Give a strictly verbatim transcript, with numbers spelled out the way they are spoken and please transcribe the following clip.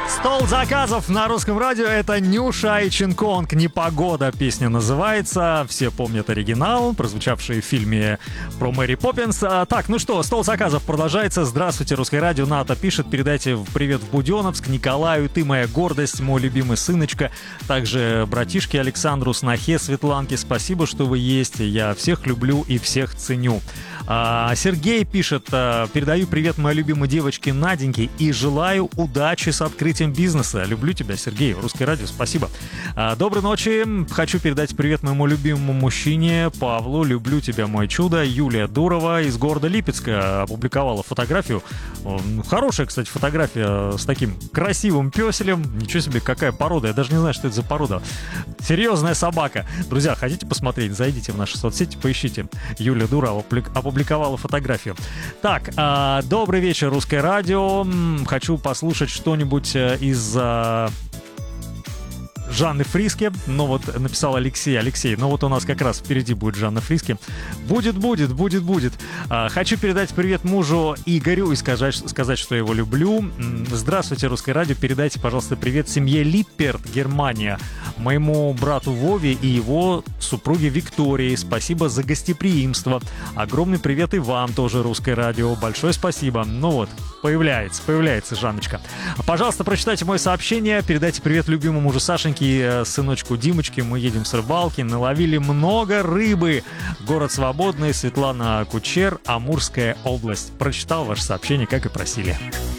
Стол заказов на русском радио — это Нюша и Чинг-Конг. «Непогода» песня называется. Все помнят оригинал, прозвучавший в фильме про Мэри Поппинс. А, так, ну что, стол заказов продолжается. Здравствуйте, русское радио. Ната пишет: передайте привет в Буденновск Николаю. Ты моя гордость, мой любимый сыночка. Также братишке Александру, снохе Светланке. Спасибо, что вы есть. Я всех люблю и всех ценю. А, Сергей пишет: передаю привет моей любимой девочке Наденьке и желаю удачи с открытием бизнеса. Люблю тебя, Сергей. Русское радио, спасибо. А, доброй ночи. Хочу передать привет моему любимому мужчине Павлу. Люблю тебя, мой чудо. Юлия Дурова из города Липецка опубликовала фотографию. Хорошая, кстати, фотография с таким красивым песелем. Ничего себе, какая порода. Я даже не знаю, что это за порода. Серьезная собака. Друзья, хотите посмотреть? Зайдите в наши соцсети, поищите. Юлия Дурова опубликовала фотографию. Так, а, добрый вечер, русское радио. Хочу послушать что-нибудь из а, Жанны Фриске. Ну вот написал Алексей. Алексей, ну вот у нас как раз впереди будет Жанна Фриске. Будет, будет, будет, будет. А, хочу передать привет мужу Игорю и сказать, сказать, что я его люблю. Здравствуйте, русское радио. Передайте, пожалуйста, привет семье Липперт, Германия, моему брату Вове и его супруге Виктории. Спасибо за гостеприимство. Огромный привет и вам тоже, русское радио. Большое спасибо. Ну вот, появляется, появляется Жанночка. Пожалуйста, прочитайте мое сообщение. Передайте привет любимому мужу Сашеньке, сыночку Димочке. Мы едем с рыбалки, наловили много рыбы. Город Свободный, Светлана Кучер, Амурская область. Прочитал ваше сообщение, как и просили.